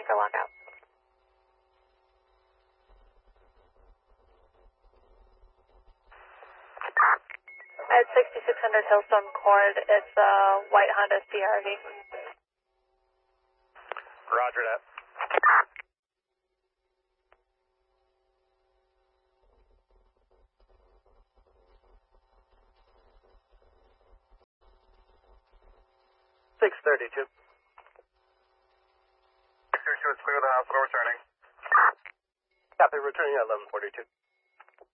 for lockout. At 6600 Hillstone Court, it's a white Honda CRV. Roger that. $632. 632 is clear of the house, we're returning. Copy, returning at 1142.